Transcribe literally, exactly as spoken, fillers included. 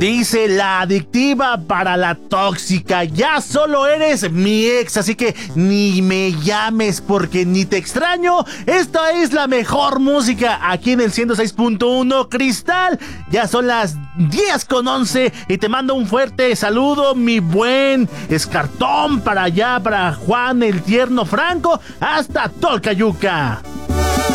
Dice la adictiva para la tóxica, ya solo eres mi ex, así que ni me llames porque ni te extraño. Esta es la mejor música aquí en el ciento seis punto uno Cristal. Ya son las diez con once y te mando un fuerte saludo, mi buen Escartón, para allá, para Juan el Tierno Franco, hasta Tolcayuca.